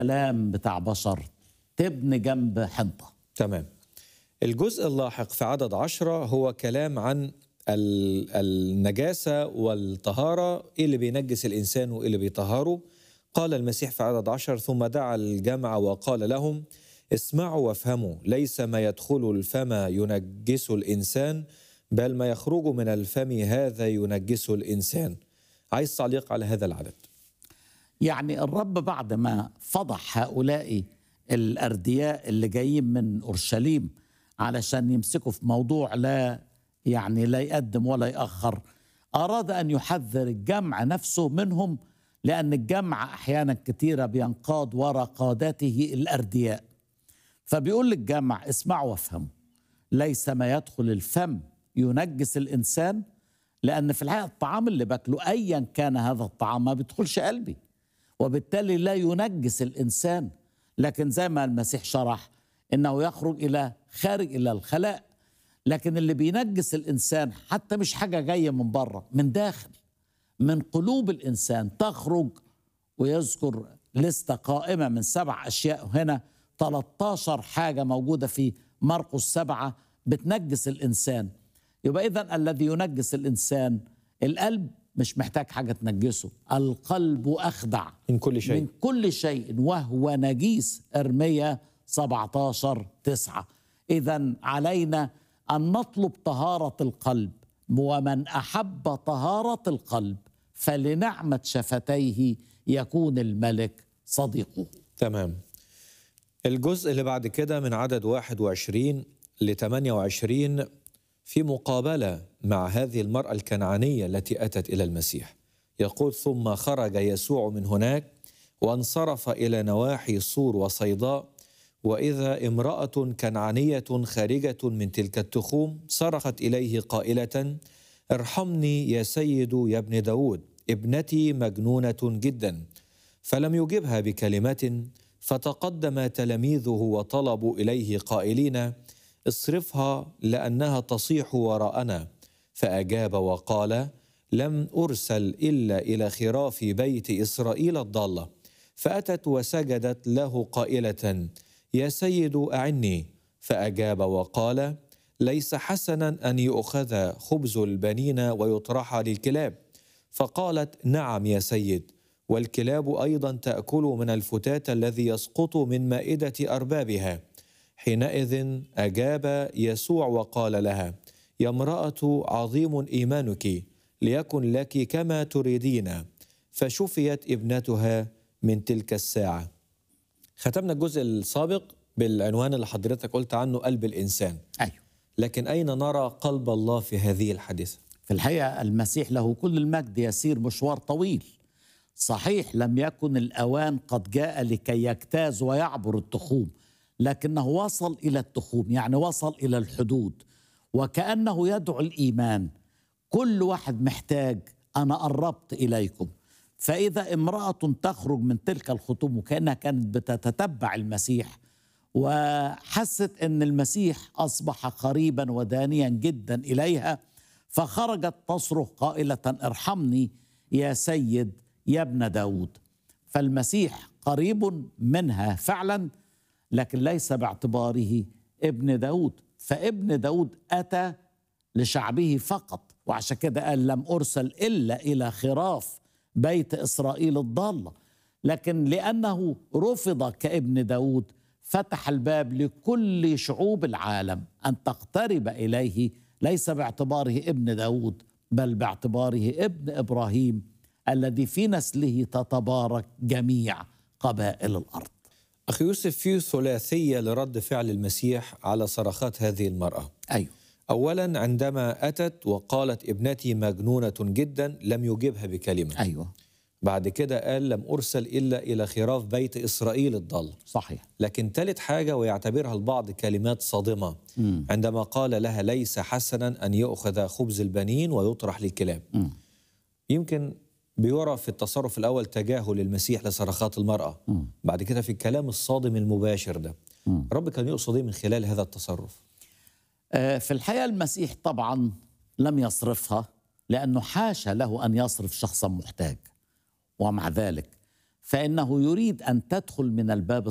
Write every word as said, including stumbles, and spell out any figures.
كلام بتاع بشر تبني جنب حنطة. تمام. الجزء اللاحق في عدد عشرة هو كلام عن ال- النجاسة والطهارة، إيه اللي بينجس الإنسان وإيه اللي بيطهره. قال المسيح في عدد عشر: ثم دعا الجمع وقال لهم: اسمعوا وافهموا، ليس ما يدخل الفم ينجس الإنسان، بل ما يخرج من الفم هذا ينجس الإنسان. عايز تعليق على هذا العدد؟ يعني الرب بعد ما فضح هؤلاء الأردياء اللي جايين من أورشليم علشان يمسكوا في موضوع لا يعني لا يقدم ولا يأخر، أراد أن يحذر الجمع نفسه منهم، لأن الجمع أحيانا كثيرة بينقاد وراء قادته الأردياء. فبيقول للجمع: اسمعوا وافهموا، ليس ما يدخل الفم ينجس الإنسان، لأن في الحقيقة الطعام اللي باكله أيا كان هذا الطعام ما بيدخلش قلبي، وبالتالي لا ينجس الإنسان. لكن زي ما المسيح شرح إنه يخرج إلى خارج إلى الخلاء، لكن اللي بينجس الإنسان حتى مش حاجة جاية من بره، من داخل، من قلوب الإنسان تخرج. ويذكر لستة قائمة من سبع أشياء، هنا ثلاثة عشر حاجة موجودة في مرقس سبعة بتنجس الإنسان. يبقى إذن الذي ينجس الإنسان القلب، مش محتاج حاجة تنجسه. القلب أخدع من كل شيء من كل شيء وهو نجيس، إرميا سبعة عشر تسعة. إذن علينا أن نطلب طهارة القلب، ومن أحب طهارة القلب فلنعمة شفتيه يكون الملك صديقه. تمام. الجزء اللي بعد كده من عدد واحد وعشرين ل ثمانية وعشرين في مقابلة مع هذه المرأة الكنعانية التي أتت إلى المسيح. يقول: ثم خرج يسوع من هناك وانصرف إلى نواحي صور وصيداء، وإذا امرأة كنعانية خارجة من تلك التخوم صرخت إليه قائلة: ارحمني يا سيد يا ابن داود، ابنتي مجنونة جدا. فلم يجبها بكلمة، فتقدم تلاميذه وطلبوا إليه قائلين: اصرفها لأنها تصيح وراءنا. فأجاب وقال: لم أرسل إلا إلى خراف بيت إسرائيل الضالة. فأتت وسجدت له قائلة: يا سيد أعني. فأجاب وقال: ليس حسنا أن يؤخذ خبز البنين ويطرح للكلاب. فقالت: نعم يا سيد، والكلاب أيضا تأكل من الفتات الذي يسقط من مائدة أربابها. حينئذ أجاب يسوع وقال لها: يا امرأة، عظيم إيمانك، ليكن لك كما تريدين. فشفيت ابنتها من تلك الساعة. ختمنا الجزء السابق بالعنوان اللي حضرتك قلت عنه: قلب الإنسان. أيوه. لكن أين نرى قلب الله في هذه الحادثة؟ في الحقيقة المسيح له كل المجد يسير مشوار طويل. صحيح لم يكن الأوان قد جاء لكي يجتاز ويعبر التخوم، لكنه وصل إلى التخوم، يعني وصل إلى الحدود، وكأنه يدعو الإيمان. كل واحد محتاج: أنا قربت إليكم. فإذا امرأة تخرج من تلك الخطوم، وكأنها كانت بتتتبع المسيح وحست أن المسيح أصبح قريبا ودانيا جدا إليها، فخرجت تصرخ قائلة: ارحمني يا سيد يا ابن داود. فالمسيح قريب منها فعلا، لكن ليس باعتباره ابن داود، فابن داود أتى لشعبه فقط، وعشان كده قال: لم أرسل إلا إلى خراف بيت إسرائيل الضالة. لكن لأنه رفض كابن داود، فتح الباب لكل شعوب العالم أن تقترب إليه، ليس باعتباره ابن داود، بل باعتباره ابن إبراهيم الذي في نسله تتبارك جميع قبائل الأرض. أخي يوسف، في ثلاثية لرد فعل المسيح على صرخات هذه المرأة. أيوه. أولا، عندما أتت وقالت: ابنتي مجنونة جدا، لم يجبها بكلمة. أيوه. بعد كده قال: لم أرسل إلا إلى خراف بيت إسرائيل الضال. صحيح. لكن ثالث حاجة ويعتبرها البعض كلمات صادمة، م. عندما قال لها: ليس حسنا أن يؤخذ خبز البنين ويطرح للكلاب. م. يمكن بيرى في التصرف الأول تجاهل المسيح لصرخات المرأة. م. بعد كده في الكلام الصادم المباشر ده، م. رب كان يقصد إيه من خلال هذا التصرف؟ آه في الحقيقة المسيح طبعا لم يصرفها، لأنه حاشا له أن يصرف شخصا محتاج. ومع ذلك فإنه يريد أن تدخل من الباب